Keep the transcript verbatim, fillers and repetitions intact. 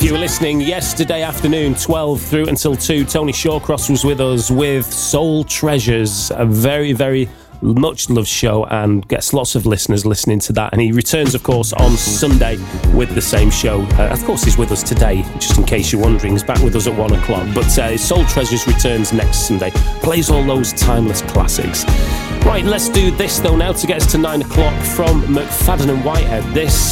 If you were listening yesterday afternoon, twelve through until two, Tony Shawcross was with us with Soul Treasures, a very, very much loved show, and gets lots of listeners listening to that. And he returns, of course, on Sunday with the same show. Uh, of course, he's with us today, just in case you're wondering. He's back with us at one o'clock. But uh, Soul Treasures returns next Sunday. Plays all those timeless classics. Right, let's do this, though, now to get us to nine o'clock from McFadden and Whitehead. This